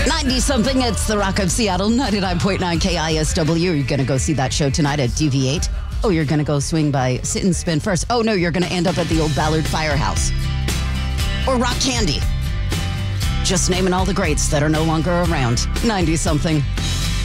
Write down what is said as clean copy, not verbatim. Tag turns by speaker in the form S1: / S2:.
S1: 90 something, it's the Rock of Seattle, 99.9 KISW. You're going to go see that show tonight at DV8. Oh, you're going to go swing by Sit and Spin first. Oh, no, you're going to end up at the old Ballard Firehouse. Or Rock Candy. Just naming all the greats that are no longer around. 90 something.